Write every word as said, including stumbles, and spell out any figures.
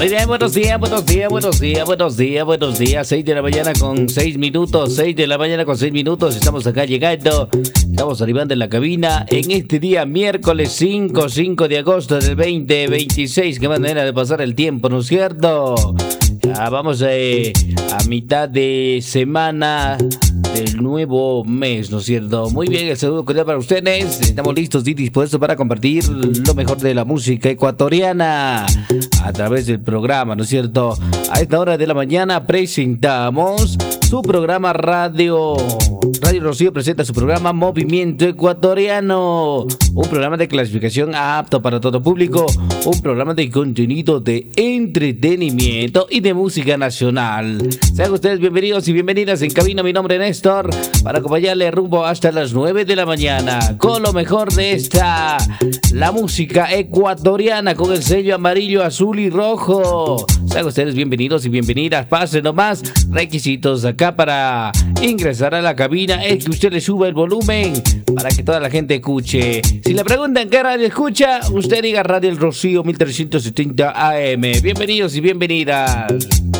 Muy bien, buenos días, buenos días, buenos días, buenos días, buenos días. seis de la mañana con seis minutos, seis de la mañana con seis minutos. Estamos acá llegando, estamos arribando en la cabina en este día miércoles cinco, cinco de agosto del veinte veintiséis. Qué manera de pasar el tiempo, ¿no es cierto? Ya vamos eh, a mitad de semana del nuevo mes, ¿no es cierto? Muy bien, el saludo cordial para ustedes. Estamos listos y dispuestos para compartir lo mejor de la música ecuatoriana a través del programa, ¿no es cierto? A esta hora de la mañana presentamos su programa Radio. Radio Rocío presenta su programa Movimiento Ecuatoriano, un programa de clasificación apto para todo público, un programa de contenido de entretenimiento y de música nacional. Sean ustedes bienvenidos y bienvenidas en cabina. Mi nombre es Néstor, para acompañarle rumbo hasta las nueve de la mañana con lo mejor de esta, la música ecuatoriana, con el sello amarillo, azul y rojo. Sean ustedes bienvenidos y bienvenidas. Pasen nomás. Requisitos acá para ingresar a la cabina es que usted le suba el volumen para que toda la gente escuche. Si le preguntan qué radio escucha, usted diga Radio El Rocío mil trescientos setenta A M. Bienvenidos y bienvenidas.